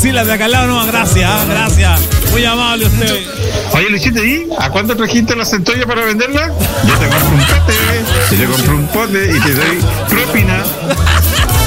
Sí, las de acá al lado no, gracias, gracias. Muy amable usted. Oye, Luisito, ¿y a cuánto trajiste la centolla para venderla? Yo te compro un pote, yo te compro un pote y te doy propina.